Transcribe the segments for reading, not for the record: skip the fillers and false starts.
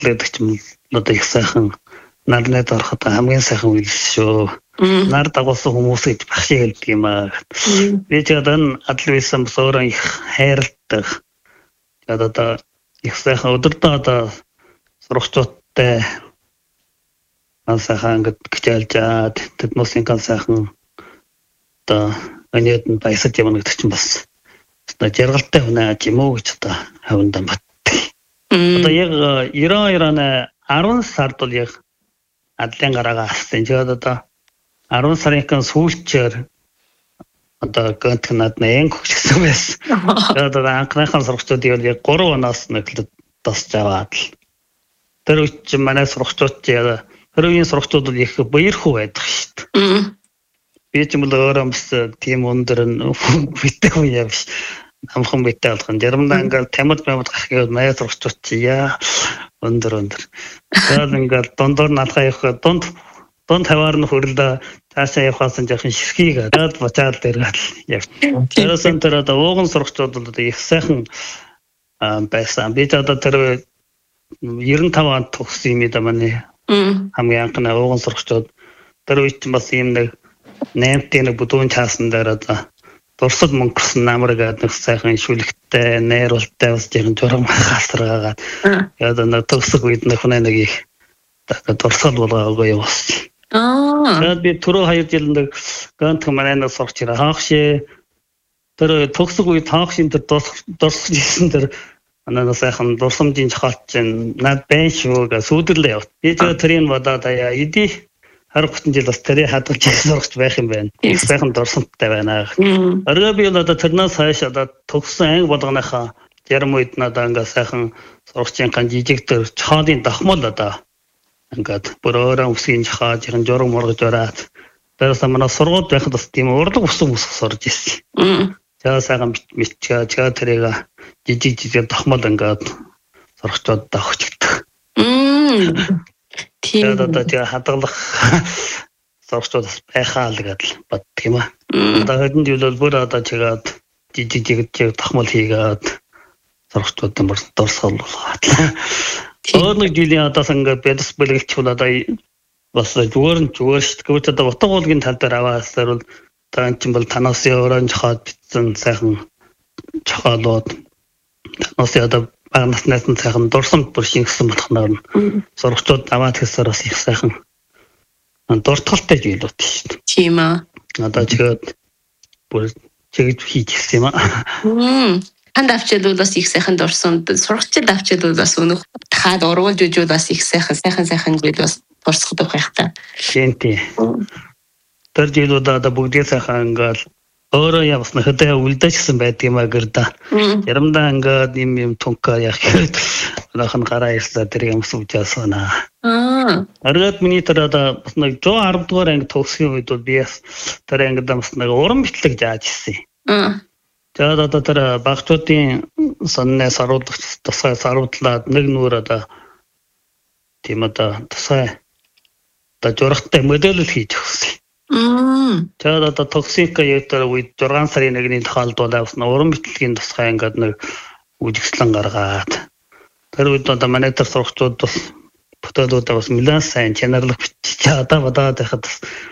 гэдэг юм одоо их сайхан нарны дороход хамгийн сайхан үйл шүү. Нар дагуулсан хүмүүс гэж багшиг хэлдэг юм аа. Би ч одоо адал байсан бас өөрөө их хайрладаг. Одоо их сайхан өдөртөө одоо сурагчдтай сайхан ингээд хичээлжаад тэднүүсийн сайхан одоо өнөөд нь баясаж явна гэдэг чинь бас одоо жаргалтай хүнээ юм уу гэж одоо хавндан бат. Одоо яг 92 оны 10 сард бол яг адлын гараага авсан. Тэгээд одоо 10 сарын сүүлчээр одоо гэнтг надад хөгжсөн байсан. Тэгээд одоо анхныхаа сурагчдыг яг 3 оноос нэг л тосч аваад л. Тэр үуч манай сурагчдууд тэрүүгийн сурагчдууд бол их баярхуу байдаг шүү дээ. Би ч юм бол өөрөө бас тийм өндөр битэй хүн юм биш. Амхан битэй болох нь. Ярамдаа ингээл тамад гарах гэвэл манай сурагчдууд чи яа өндөр. Тэгээд ингээл дундуур налхаа явах дунд хаваар нь хөрөлдөө цаашаа явахаас нь жоохон ширхийг даад бачаал дээргээл яг. Тэрээс энэ одоо ууган сурагчдууд бол их сайхан байсан. Би одоо тэр 95 онд төгссөн юм да манай хамгийн анхны ууган сурагчдууд тэр үед бас юм нэг 8-ийн бүдүүн чаасан дээр одоо дурсал мөнгөрсөн намар гэдэг нэг сайхан шүлэгтэй, найруултай бас жоохон журам хасраагаад яа нэг төгсөх үед нэг хүн нэг их дурсал болгоогүй явсан. Тэгээд би түрүү 2 жил нэг гант манай нэг сурч ирээ хаахшээ тэр төгсөх үед хаахшин тэр дурсах гэсэн тэр манай сайхан дурсамжийн чахалчин над байна шүү гэж сүдэрлээ явт. Би тэр тэрийг бодоод эдий 20 жил бас тэрийг хадгалж сурч байх юм байна. Их сайхан дурсамжтай байна. Орой би одоо тэрнээс хойш одоо төгссөн анги болгоныхаа ярим үед надаа ингээ сайхан сурагчийн жижиг төр чахалын дахмал одоо ингээд бүр өөрөө үсгийн чахаа жирэн журам моргож ороод тэрээс манай сургууль байхад бас тийм урлаг усан ус сурж ирсэн. Тэгээ сайхан мичгээ тэрийг жижиг дахмал ингээд сурагчдад өгчдөг. Тийм одоо тэгээ хадгалах сурагчдад байхаа л гэдэл боддог юм аа. Одоо хэдэн жил бол бүр одоо чигээд жижиг дахмал хийгээд сурагчдад бүр дурсгал болгоод. Өөр нэг жилийн одоо ингээд бэлс бэлгэлчүүл одоо бас зүгээр шүү дээ. Гэвч одоо утга уулгийн тал дээр аваасаар бол таан ч бол танаас өөрөө чахаад битсэн сайхан чахаалууд танаас одоо бага наснаас нь сайхан дурсамж бүр шингэсэн болохноор сурагчдууд аваад гэсээр бас их сайхан дуртгалтай зүйлүүд шүү дээ. Тийм аа. Одоо чигээд бүр чигж хийж ирсэн юм аа. Ханд авчил бас их сайхан дурсамж сурагчид авчил бас өнөх хаад ургуулж үжүүл бас их сайхан зүйл бас дурсгадаг байх та. Тийм. Тэр жилүүд одоо бүгдээ сайхан ингээл өөрөө явсан хөдөө үлдээжсэн байдаг юм аа гэрдэ. Ярамдаа ингээд юм тункаа яг нөхөн гараа ирсэн тэр юм суужаасана. Аргад миний тэр одоо бас нэг 110 дугаар анги төгсгийн үед бол би тэр ангид бас нэг уран битлэг зааж ирсэн. Тэгээд одоо тэр багцуудын сонны саруулагч тусгай саруулдлаад нэг нүур одоо тийм одоо тусгай одоо журахтай модель хийж өгсөн. Тэгээд одоо токсик яатар үед 6 сарын 1-ний тохиолдолд авсан уран битлэгийн тусгай ингээд нэг үжигслэн гаргаад тэр үед одоо манай тэр сурагчдууд бас бүтээлүүдээ бас нэлээд сайн чанарлах бичиж одоо бодоод байхад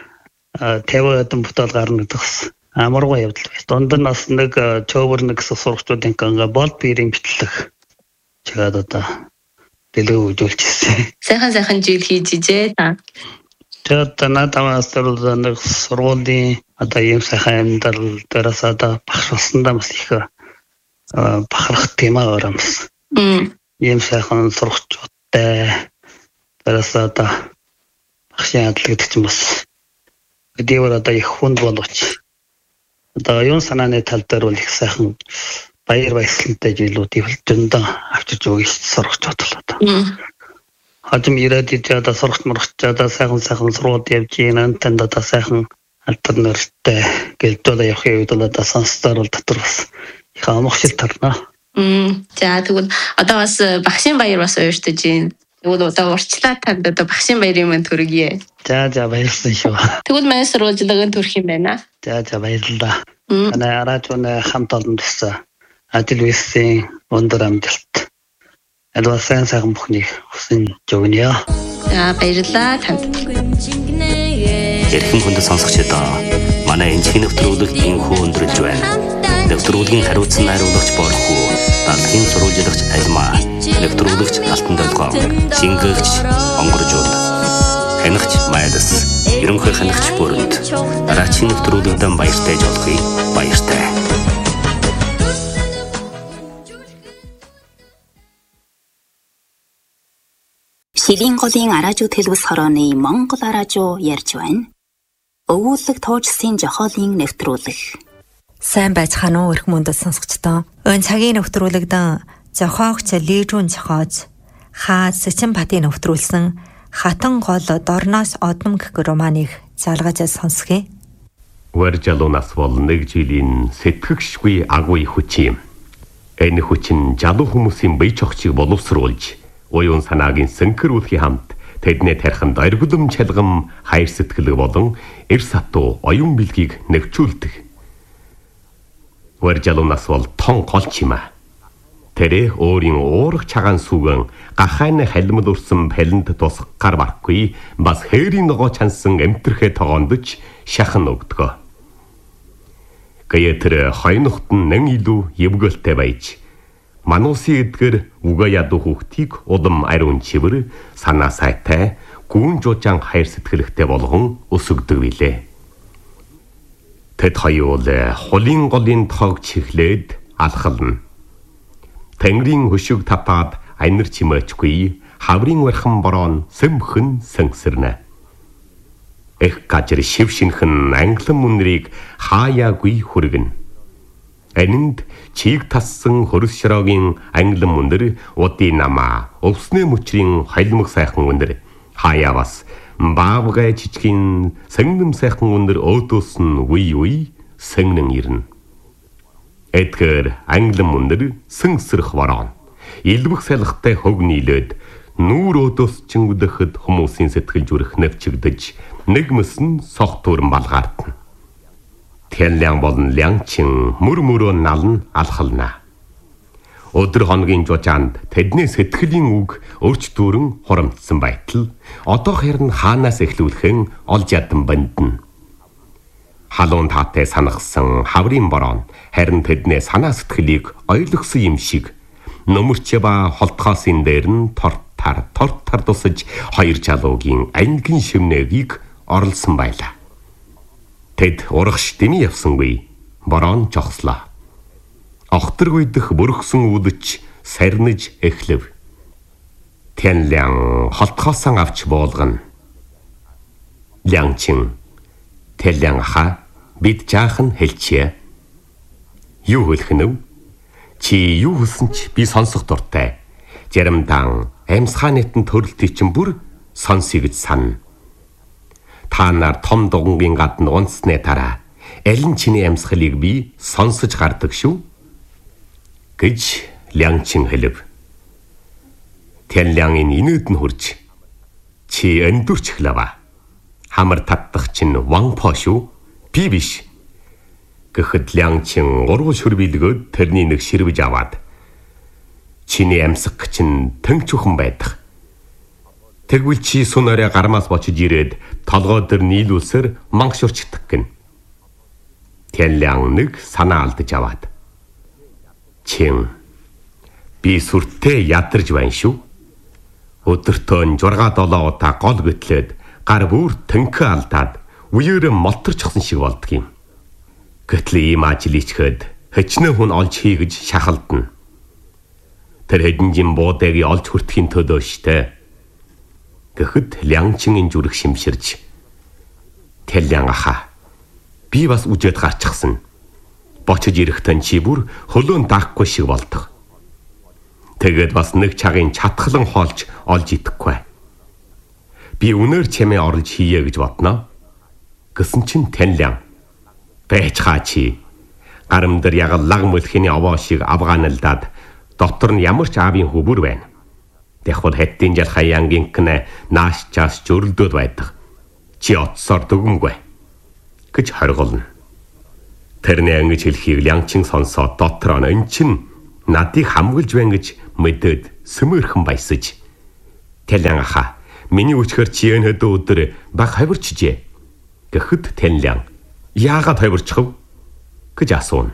50 хэдэн бүтээл гарна гэдэг бас амаргүй явдал байж. Дунд нь бас нэг чөөвөр нэг сурагчдуудын ингээд бол бирийн битлэг чигээд одоо дэлгөө үзүүлж ирсэн. Сайхан жил хийж ижээ та. Тэгээд надаас нэг сургуулийн одоо юм сайхан амьдрал дээрээс одоо багш болсондоо бас их бахарх тийм аа оромс. Ийм сайхан сурагчдтай дээрээс одоо багшийн адил гэдэг чинь бас өдөрт одоо их хүнд боловч одоо оюун санааны тал дээр бол их сайхан баяр баясгалантай зүйлүүдийг зөндөө авчирч өгч сурагчдод болоо. Хажим ирээд одоо сурагч мөрөгчдөө сайхан сургууль явж ийн танд одоо сайхан алдар нэртэй гэлдэл явах үед одоо сонстоор бол дотор бас их амгшил тарна. За тэгвэл одоо бас багшийн баяр бас ууртаж ийн. Тэгвэл одоо урчлаа танд одоо багшийн баярын манд төргийе. За баярлалаа шүү. Тэгвэл манай сургуульлагын төрх юм байна. За баярлалаа. Манай радионы хамт олонд ажил үйлсийн өндөр амжилт Альва сайн бүхнийг хүсэн жогниё. За баярлалаа танд. Эрхэм хүндэт сонсогчдоо манай энэхний нэвтрүүлэг энхүү өндөрлж байна. Нэвтрүүлгийн хариуцсан найруулагч Борхуу, далхийн сурвалжлагч Альма, нэвтрүүлэгч Алтан долгоо, шингээгч Онгоржууд, хянагч Майдас, ерөнхий хянагч Бүрөнд дараагийн нэвтрүүлэгт баяртай жолохыг баяртай. Шилийн голын араажуу хэлбэс хорооны Монгол араажуу ярьж байна. Өвүүлэг туужсын жохоолын нэвтрүүлэг. Сайн байцгаана уу эрх мөндөд сонсогчдоо. Өн цагийн нэвтрүүлэгдэн зохиогч Лижүүн зохиож хаа Сэцэнбатын нэвтрүүлсэн Хатан гол дорноос одном гэх романыг залгаж сонсгоё. Варжалуунаас бол нэг жилийн сэтгэгшгүй агуй хүч юм. Энэ хүч нь жалуу хүмүүсийн бие чогчийг боловсруулж уян санаагийн сэнхэрүүлэхийн хамт тэдний тархинд оргилом чалгам хайр сэтгэл болон эр сатуу оюун бэлгийг нэвчүүлдэг. Варжалуунаас бол тон голч юм а. Тэрэ өөрийн уурах чагаан сүгэн гахайны халимл урсан палент тусгаар барахгүй бас хээрийн ногоо чансан эмтэрхэ тогоондож шахан өгдгөө. Гэятэр хойнохт нь нэн илүү евгөлтэй байж мануусын эдгэр уга ядуу хүүхдийг удам ариун чивэр санаа сайтай гүн жужаан хайр сэтгэлтэй болгон өсөгдөг билээ. Тэд хоёул хулын голын тоог чихлээд алхална. Тэнгэрийн хөшиг татаад анир чимээчгүй хаврын вархан борон сөмхөн сэнсэрнэ. Эх гажир шившинхэн англан мөнрийг хаяагүй хүргэн. Энд чиг тассан хөрс широогийн англан мөндөр удын намаа өвснэ мөчрийн холимог сайхан мөндөр хаяа бас баавгай жижигэн сэнгэм сайхан мөндөр өөдөөс нь үе сэнгэн ирнэ. Эдгээр англан мөндөр сэнсрэх ворон илбэх салхтай хөг нийлээд нүүр өөдөөс чин үдэхэд хүмүүсийн сэтгэл зүрх нэвчигдэж нэгмэс нь сох туран балгаартна. Тянлян болон лянчин мөр налн алхална. Өдөр хоногийн жужаанд тэдний сэтгэлийн үг өрч дүүрэн хурамдсан байтал одоо хэрн хаанаас эхлүүлхэн олж ядан бандна. Халуун таатай санагсан хаврын борон харин тэдний санаа сэтгэлийг ойлгосон юм шиг нөмөрч ба холтхоосын дээр нь тортар тусаж хоёр жалуугийн ангин шивнэгийг орлсон байлаа. Тэд урагш дэмий явсангүй борон жогслоо. Охторгүй дэх бүргсэн үдэж сарниж эхлэв. Тянлян холтхоосон авч буулгана. Лянчин Тэллян ха бид жаахан хэлчихье. Юу хэлэх нь вэ? Чи юу хэлсэн ч би сонсох дуртай. Жаримдан амьсгаанэтэн төрөлтий чинь бүр сонсъё гэж санана. Та нар том дугангийн гадна унтсны дараа алин чиний амьсгалыг би сонсож гардаг шүү гэж Лянчин хэлв. Тянлянгийн инээд нь хурж чи өндөрч эхлэва. Хамар татдах чинь ванпо шүү. Би биш. Гэхэд Лянчин гурван шүрбилгөөд тэрний нэг ширвэж аваад чиний амьсгал чинь тэнчүүхэн байдаг. Тэгвэл чи сунараа гармаас бочиж ирээд толгой дээр нийлүүлсээр мангшурчдаг гин. Тянлян нэг санаа алдаж аваад. Чин би сүртэй ядарж байна шүү. Өдөртөө 6-7 удаа гол гэтлээд гар бүр тэнхэ алдаад үеэрээ молторчсон шиг болдг юм. Гэтэл ийм ажлычхэд хэчнээн хүн олж хий гэж шахалдана. Тэр хэдэн жин буудагийг олж хүртэхийн төлөө штэ. Гэхэд Лянчингийн зүрх шимширж Тэллян аха би бас үжээд гарчихсан. Бочиж ирэхтэн чи бүр хөлөөн даахгүй шиг болдог. Тэгээд бас нэг чагийн чатгалан хоолж олж идэхгүй. Би үнээр чамээ орлож хийе гэж бодноо. Гэсэн чин Тэллян байцгаа чи гарам дээр яг лаг мөлхний овоо шиг авгааналдаад дотор нь ямар ч аавын хөбөр байна. Тэгвэл хэттийн жал хаяангийн гинэ нааш чаас жөрлөдөд байдаг. Чи отсоор дүгнгүй гэж хориголно. Тэрний ангиж хэлхийг Лянчин сонсоод дотор нь эн чин надыг хамгаалж байна гэж мэдээд сөмөрхөн баясаж Тэллян аха миний өчгөр чи энэ өдөр баг хавирчжээ гэхэд Тэллян яагаад хавирчихв гэж асууна.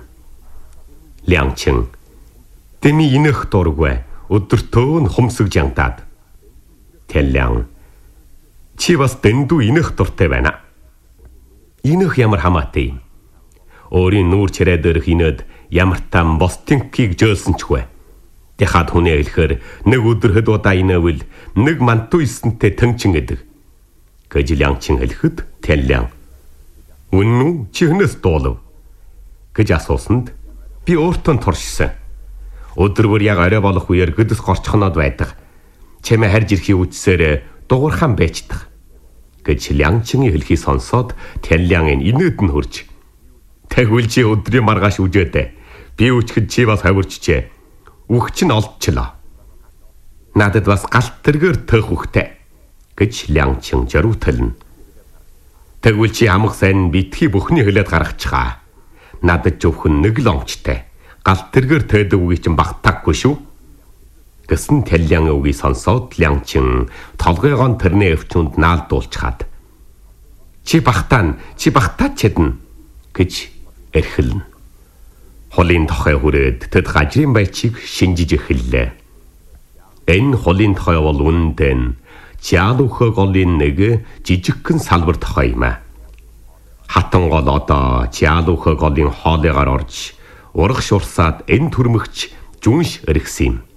Лянчин тэми инэх дургвэ өдөртөө нь хумсгж янтаад Тэллян чи бас дэндүү инэх дуртай байна. Инэх ямар хамаатай юм. Өөрийн нүүр чирээ дээрх инээд ямар там бостинкийг жөөлсөн ч вэ. Тэхад хүнээ хэлэхээр нэг өдөр хэд удаа инээвэл нэг манту иснтэй тэнчин гэдэг. Гэж Лянчин хэлэхэд Тэллян үнэн чи хэнэс дуулав гэж асуусанд би өөртөө туршсан. Өдөр бүр яг орой болох үеэр гэдэс горчхоноод байдаг. Чимээ харж ирэхийг үтсээр дуурхан байждаг. Гэж Лянчины хэлхий сонсоод Тэллян инээд нь хурж тэгвэл чи өдрийн маргааш үжээдэ. Би үчгэд чи бас хавирчжээ. Үхч нь олдчлаа. Надад бас галт тэргээр төөх үхтэй гэж Лянчин жаруутална. Тэгвэл чи амх сайн битгий бүхний хэлээд гаргачихаа. Надад зөвхөн нэг л онцтой. Галт тэргээр тойдог үгийг чинь багтаахгүй шүү. Гэсэн Тэллян үгийг сонсоод Лянчин толгойгоо тэрний өвчөнд наалдуулчихад чи багтаад чадна гэж эрхэлнэ. Холын тохой хүрээд тэд гажрын байчийг шинжиж эхэллээ. Энэ холын тохой бол үнэндээ Жаалуухаг голын нэг жижигхэн салбар тохой юм а. Хатан гол одоо Жаалуухаг голын хоолыгаар орж урах шурсаад энэ түрмөгч жүнш өргсөн юм.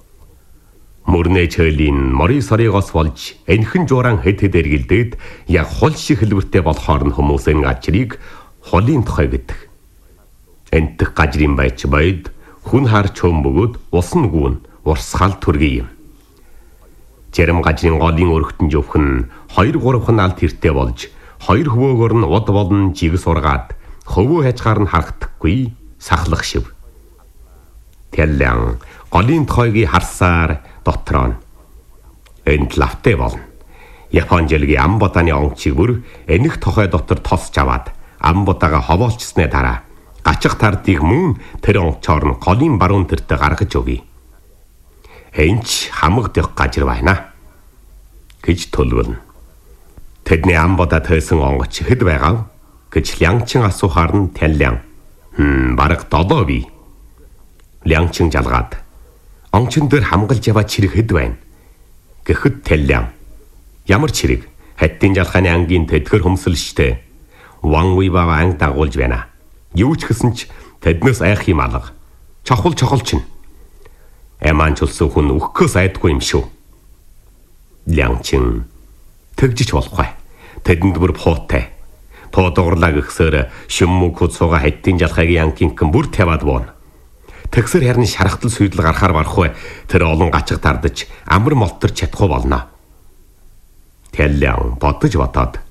Мөрнэ чөлийн морин сарыгоос болж энхэн жууран хэд эргэлдээд яг хол шиг хэлбэртэй болохоор нь хүмүүсийн гажрыг холын тохой гэдэг. Энтх гажрын байч байд хүн харч хөм бөгөөд усан гүн урсгал түргий юм. Жирам гажрын голын өргөтөн жөвхөн 2-3 хан алт хэртэй болж 2 хөвөөгөр нь уд болон жигс ургаад хөвөө хажгаар нь харагдахгүй сахлах шив. Тэллян голын тохойг харсаар дотроо энд лавтай болно. Япон жилгийн амбатаны онцыг бүр энэх тохой дотор тосч аваад амбатага ховоолчсны дараа гачих тардыг мөн тэр онцоор нь голын баруун тэртээ гаргаж өгье. Энч хамаг дэх гажир байна гэж төлөвлөн. Тэдний амбата тойсон онгоч хэд байгаа гэж Лянчин асуухаар нь Тэллян бараг 7 бий. Лянчин жалгаад ончин дээр хамгалж яваа чирэг хэд байна гэхэд Тэллян ямар чирэг хаттын жалхааны ангийн тэтгэр хөмсөлштэй Ван Уйбава анги дагуулж байна. Юу ч гэсэн ч тэднээс айх юм алга. Чохол чинь. Эман чулсан хүн өгөхөөс айдгүй юм шүү. Лянчин тэгжиж болохгүй. Тэдэнд бүр пуутай. Пуу дурлаа гэхсээр шиммүг хуцууга хаттын жалхагийн ангийн бүр таваад боно. Тэгсэр харин шархтал сүйдэл гарахаар барахгүй тэр олон гачиг тардаж амар молтор чадахгүй болно. Тэллян бодож бодоод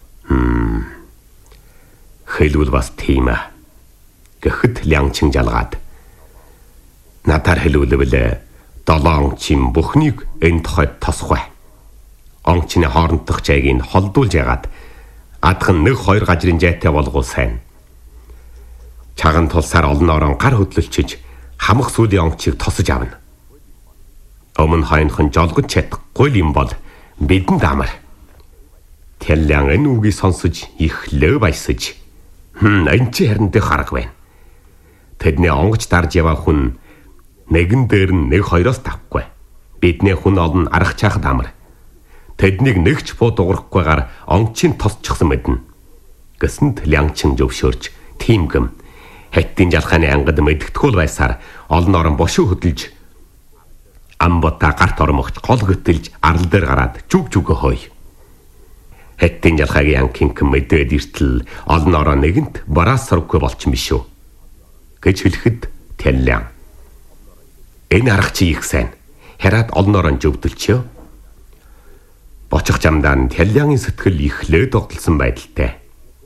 хэлвэл бас тийм аа гэхэд Лянчин жалгаад надаар хэлүүлвэл 7 онцын бүхнийг энэ тохойд тосхгүй. Онцны хоорондох жайгийг холдуулж ягаад адхан 1-2 гажрын жайтай болгоо сайн. Чаган тулсаар олон орон гар хөдлөлчиж хамах сүлийн онцыг тосож авна. Өмнө хойнхон жолгож чадахгүй юм бол бидэнд амар. Тэллян энэ үгийг сонсож их лөө баясаж энэ чи харинтэй хараг байна. Тэдний онгоч дарж яваа хүн нэгэн дээр нь 1-2-оос тавхгүй. Бидний хүн олон арга чахад амар. Тэднийг нэгч буу дуурахгүйгээр онгочийн тосчихсан мэднэ. Гэсэнд Лянчин зөвшөөрч тиймгэм хаттын жалхааны ангад мэдгэдгүүл байсаар олон орон бошуу хөдөлж амбата гарт ормогч гол гэтэлж арал дээр гараад жүг хой. Хаттын жалхагийн ангийн мэдээд иртэл олон орон нэгэнт бараас сурггүй болчих биш үү гэж хэлэхэд Тэллян энэ арга чи их сайн хараад олон орон зөвдөлчөө. Бочих замдаа Тэлляны сэтгэл их лээд огтлсон байдалтай.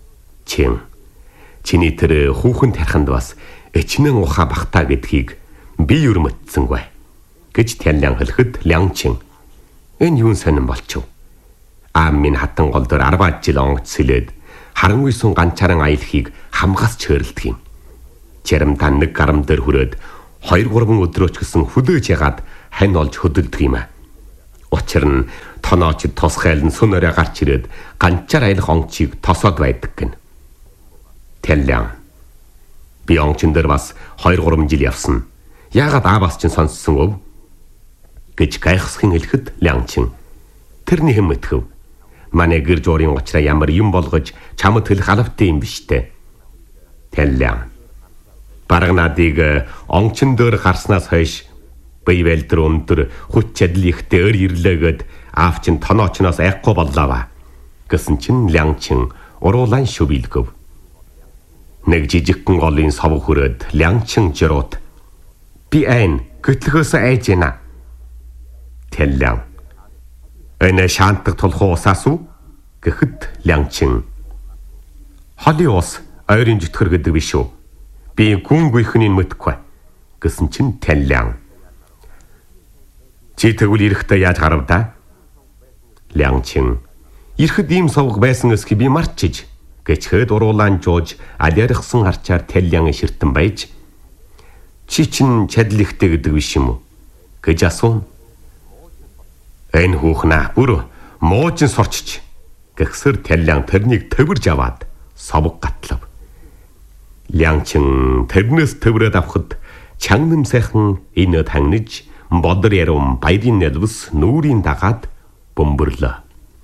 Чиний тэр хүүхэн тарханд бас эчнэн уха бахта гэдгийг би өрмөтсөнгүй гэж Тэллян хэлэхэд Лянчин энэ юун сонирн болчихв. Минь хатан гол дээр 10 жил онгоц сэлээд харангүй сун ганчааран аялахыг хамгаас чөөрөлдөг юм. Чарамдаа нэг гарам дээр хүрээд 2-3 өдрөөч гэсэн хүлээж ягаад хань олж хөдөлдөг юм а. Учир нь тоноочд тосхайлн сүн орой гарч ирээд ганчаар аялах онгчийг тосоод байдаг гэн. Тэллэн. Би онгчин дээр бас 2-3 жил явсан. Яагаад аабас чинь сонссон өв? Гэж гайхсхийн хэлэхэд Лянчин. Тэрний хэм мэтгэв. Манай гэр жуурын очроо ямар юм болгож чамд хэлэх алавтай юм биш үү? Тэллэн. Бараг надыг онгчин дээр гарснаас хойш бие бэлдэр өндөр хүч чадал ихтэй өр ирлээгээд аав чин тоноочноос айхгүй боллоо гэсэн чин Лянчин уруулан шүбилгэв. Нэг жижигхэн голын сав хүрээд Лянчин жирууд би айн гэтлөхөөс айж яана. Тэллэн. Энэ шаантдаг тулхуу усаас уу? Гэхэд Лянчин. Холи ус ойрын житгэр гэдэг биш үү? Би гүн гүйхний мэдхгүй гэсэн чин Тэллэн. Чи тэгвэл ирэхдээ яаж гарав да? Лянчин. Ирэхэд ийм совг байсан эсхи би марчиж гэчгээд уруулаан жууж алярхсан харчаар Тэллэн ширтэн байж чи чин чадал ихтэй гэдэг биш юм уу? Гэж асуун. Энэ хүүхнаа бүр муучин сурчиж гэгсэр Тэллэн тэрнийг төвөрж аваад совг гатлав. Лянчин тэрнээс төврөөд авахд чангам сайхан инээд хангиж бодор ярум баярын нэлвс нүрийн дагаад бөмбөрлөө.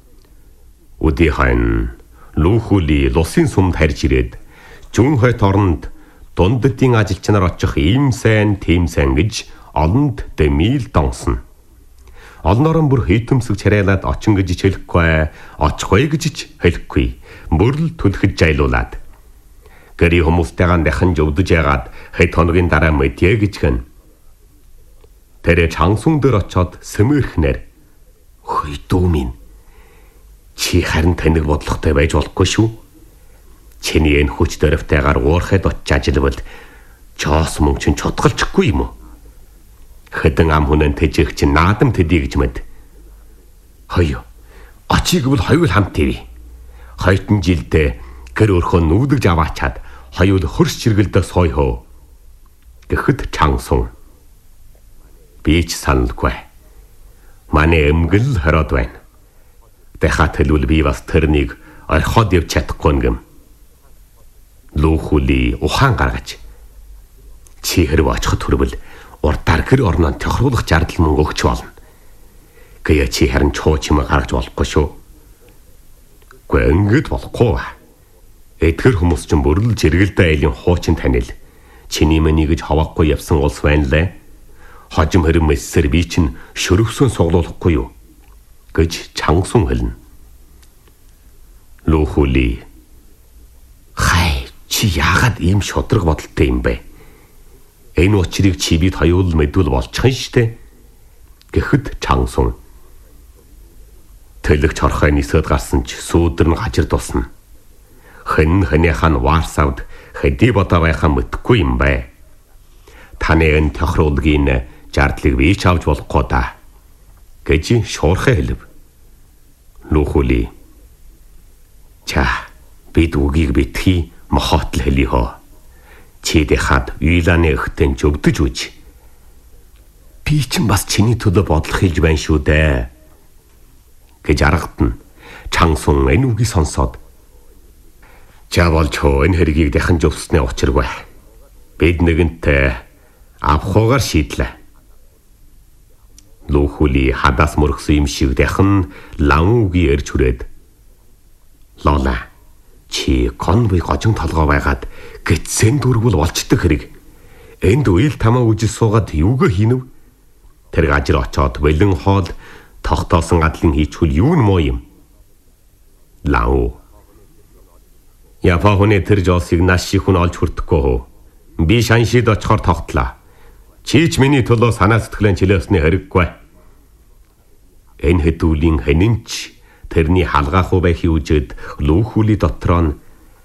Үдийн лүүхүли лусын сумд харж ирээд жүн хойт оронд дунддын ажилчнаар очих ийм сайн тийм сайн гэж олонд дэмил донсон. Олноорон бүр хитэмсэг чарайлаад очин гэж хэлэхгүй, очихгүй гэж хэлэхгүй. Мөрл түлхэж жайлуулаад. Гэрийн хүмүүстэйгээ дахин жөвдөж ягаад хэд хоногийн дараа мэдье гэж гэн. Тэр чангсун дээр очоод сэмэрхнэр. Хөөе дүү минь. Чи харин таныг бодлоготой байж болохгүй шүү. Чиний энэ хүч дөрөвтэйгээр уурхад очиж ажиллавал чоос мөн чин чотголчихгүй юм уу? Хэдэн ам хүнэн тэжих чинь наадам тэдий гэж мэд. Хөөе. Очиг бол хоёул хамт ивэ. Хоётон жилдээ гэр өрхөө нүүдгж аваачаад хоёул хөрс чиргэлдээ сойхоо. Гэхэд чангсун. Би ч саналгүй. Манай эмгэл хороод байна. Дахиад хэлвэл би бас тэрнийг орхоод явж чадахгүй юм. Лүүхүли ухаан гаргаж. Чи хэрэг очиход хүрвэл урдаар гэр орноо тохируулах зардал мөнгө өгч болно. Гээ чи харин чуу чимээ гаргаж болохгүй шүү. Гүй ингэж болохгүй. Эдгэр хүмүүс ч бүрэл зэрэгэлдээ айлын хуучин танил. Чиний мэний гэж хавахгүй явсан улс байна лээ. Хожим хэрэм мэссэр би чинь шөрөвсөн суглуулахгүй юу? Гэж чангсун хэлнэ. Лүүхүли. Хай чи яагаад ийм шудраг бодолтой юм бэ? Энэ учрыг чи бид хоёул мэдвэл болчих нь штэ. Гэхэд чангсун. Төлөгч хорхой нисэд гарсан ч сүүдэр нь гажир дусна. Хэнийхэн варсавд хэдий бодоо байхаа мэдхгүй юм бэ. Таны энэ тохируулгын жардлыг би ч авч болохгүй да. Гэж шуурхай хэлв. Лүүхүли. Ча бид үгийг битгий мохотл хэлийхөө. Чидихад үйланы өгтэн жөвдөж үж. Би ч бас чиний төлөө бодлох хэлж байна шүү дээ. Гэж аргатна. Чангсун энэ үгийг сонсоод. За болж хөө энэ хэргийг дахин зөвснээ учиргүй. Бид нэгэнтээ авахугаар шийдлээ. Лүүхүли хадаас мөргсөн юм шиг дахин лам үгүй эрж хүрээд. Лола. Чи конвой гожин толгой байгаад гэтсэн дүргүүл болчдөг хэрэг. Энд үйл тамаа үжил суугаад юугаа хийнв? Тэр гажир очоод бэлэн хоол тогтоосон гадлын хийчүүл юу нь муу юм? Лау. Японы тэр жоосыг наш шиг хүн олж хүрдэхгүй хөө. Би шаншид очихоор тогтлоо. Чийч миний төлөө санаа сэтгэлэн чилээсний хэрэггүй. Энэ хэдүүлийн хэнэнч тэрний халгаах уу байхи үжид лүүхүли дотроо нь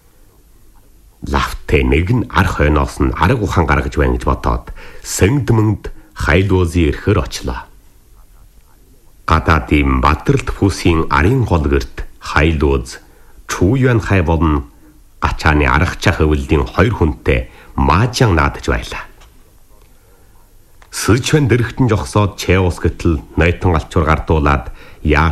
лавтэ нэг нь арх хойноос нь арга ухаан гаргаж байна гэж бодоод сэнгдмэнд хайлуузи ирэхэр очлоо. Гадаадын Бадралт фүсийн арын гол гэрт хайлууз Чүүян хай болон гачааны арга чах хөвөлдийн хоёр хүнтэй маажан наадж байлаа. Сычвэн дэрэгтэн жогсоод чэус гэтэл нойтон алчуур гардуулаад яаш